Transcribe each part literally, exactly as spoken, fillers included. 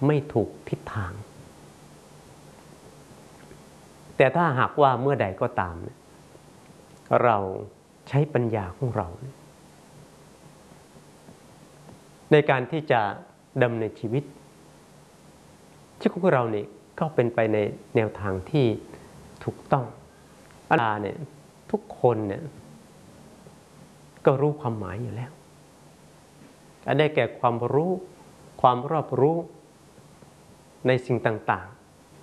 ไม่ถูกทิศทางแต่ถ้าหากว่าเมื่อใดก็ตามเราใช้ปัญญาของเราในการที่จะดำเนินชีวิตชีวิตของเราเนี่ยก็เป็นไปในแนวทางที่ถูกต้องอัลลาห์เนี่ยทุกคนเนี่ยก็รู้ความหมายอยู่แล้วอันได้แก่ความรู้ความรอบรู้ในสิ่งต่าง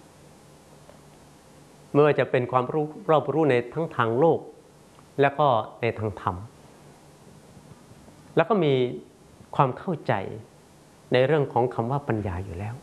ๆไม่ว่าจะเป็นความรู้รอบรู้ในทั้งทางโลกและก็ในทางธรรมแล้วก็มีความเข้าใจในเรื่องของคำว่าปัญญาอยู่แล้ว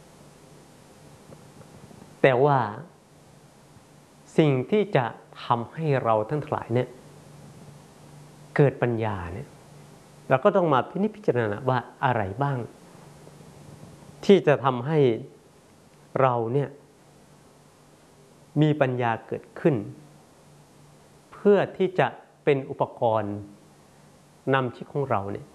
แต่ว่าสิ่งที่จะทำให้เราทั้งหลายเนี่ยเกิดปัญญาเนี่ยเราก็ต้องมาพินิจพิจารณาว่าอะไรบ้างที่จะทำให้เราเนี่ยมีปัญญาเกิดขึ้นเพื่อที่จะเป็นอุปกรณ์นำชีวิตของเราเนี่ย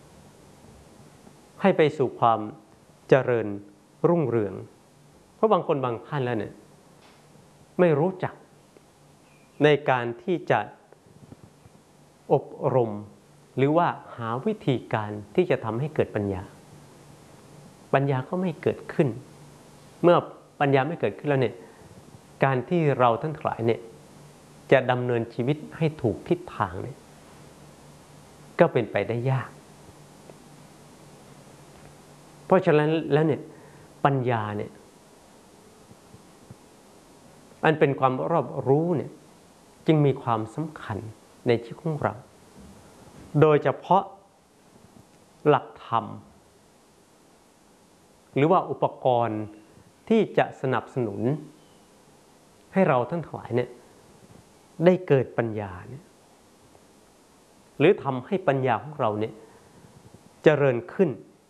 ให้ไปสู่ความเจริญรุ่งเรืองเพราะบางคนบางท่านแล้วเนี่ยไม่รู้จักในการที่จะอบรมหรือว่าหาวิธีการที่จะทำให้เกิดปัญญาปัญญาก็ไม่เกิดขึ้นเมื่อปัญญาไม่เกิดขึ้นแล้วเนี่ยการที่เราทั้งหลายเนี่ยจะดำเนินชีวิตให้ถูกทิศทางเนี่ยก็เป็นไปได้ยากเพราะฉะนั้นแล้วเนี่ยปัญญาเนี่ยอันเป็นความรอบรู้เนี่ยจึงมีความสำคัญในชีวิตของเราโดยเฉพาะหลักธรรมหรือว่าอุปกรณ์ที่จะสนับสนุนให้เราทั้งหลายเนี่ยได้เกิดปัญญาเนี่ยหรือทำให้ปัญญาของเราเนี่ยเจริญขึ้น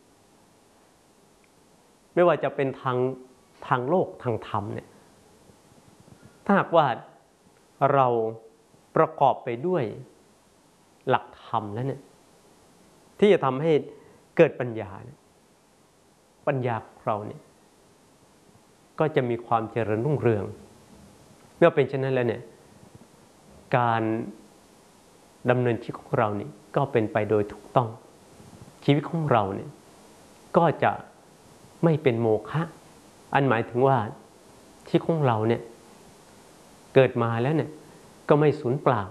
ไม่ว่าจะเป็นทางทางโลกทางธรรมเนี่ยถ้าหากว่าเราประกอบไปด้วยหลักธรรมแล้วเนี่ยที่จะทำให้เกิดปัญญาเนี่ยปัญญาของเราเนี่ยก็จะมีความเจริญรุ่งเรืองเมื่อเป็นเช่นนั้นแล้วเนี่ยการดำเนินชีวิตของเรานี่ก็เป็นไปโดยถูกต้องชีวิตของเราเนี่ยก็จะไม่เป็นโมฆะอันหมายถึงว่าชีวิตของเราเนี่ยเกิดมาแล้วเนี่ยก็ไม่สูญเปล่า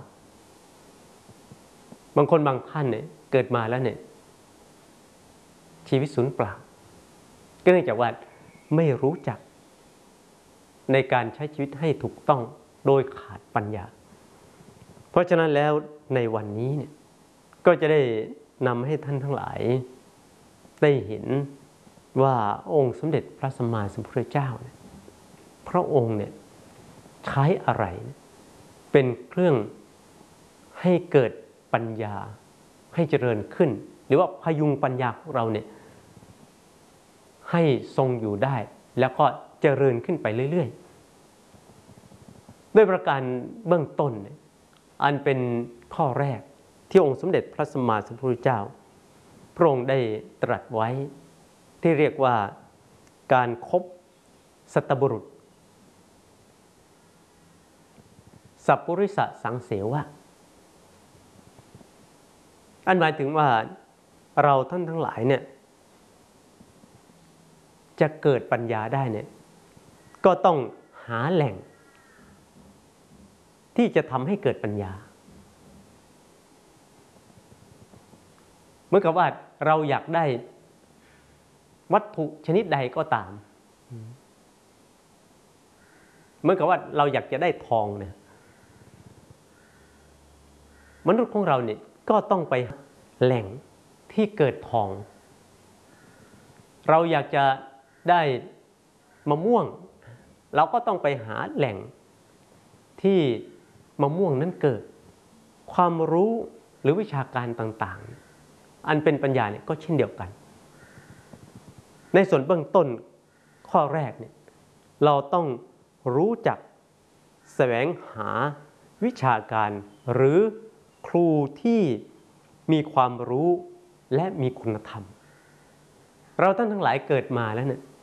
บางคนบางท่านเนี่ยเกิดมาแล้วเนี่ยชีวิตสูญเปล่าก็เนื่องจากว่าไม่รู้จักในการใช้ชีวิตให้ถูกต้องโดยขาดปัญญาเพราะฉะนั้นแล้วในวันนี้เนี่ยก็จะได้นำให้ท่านทั้งหลายได้เห็นว่าองค์สมเด็จพระสัมมาสัมพุทธเจ้าเนี่ยพระองค์เนี่ยใช้อะไรเป็นเครื่องให้เกิดปัญญาให้เจริญขึ้นหรือว่าพยุงปัญญาของเราเนี่ยให้ทรงอยู่ได้แล้วก็เจริญขึ้นไปเรื่อยๆด้วยประการเบื้องต้นเนี่ยอันเป็นข้อแรกที่องค์สมเด็จพระสัมมาสัมพุทธเจ้าพระองค์ได้ตรัสไว้ที่เรียกว่าการคบสัตบุรุษสัพพุริสสังเสวะอันหมายถึงว่าเราท่านทั้งหลายเนี่ยจะเกิดปัญญาได้เนี่ยก็ต้องหาแหล่งที่จะทำให้เกิดปัญญาเหมือนกับว่าเราอยากได้วัตถุชนิดใดก็ตามเหมือนกับว่าเราอยากจะได้ทองเนี่ยมนุษย์ของเราเนี่ยก็ต้องไปแหล่งที่เกิดทองเราอยากจะได้มะม่วงเราก็ต้องไปหาแหล่งที่มะม่วงนั้นเกิดความรู้หรือวิชาการต่างๆอันเป็นปัญญาเนี่ยก็เช่นเดียวกันในส่วนเบื้องต้นข้อแรกเนี่ยเราต้องรู้จักแสวงหาวิชาการหรือครูที่มีความรู้และมีคุณธรรมเราท่านทั้งหลายเกิดมาแล้วเนี่ย